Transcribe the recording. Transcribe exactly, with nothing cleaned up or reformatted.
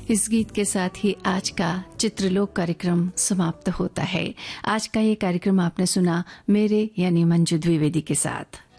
इस गीत के साथ ही आज का चित्रलोक कार्यक्रम समाप्त होता है। आज का ये कार्यक्रम आपने सुना मेरे यानी मंजू द्विवेदी के साथ।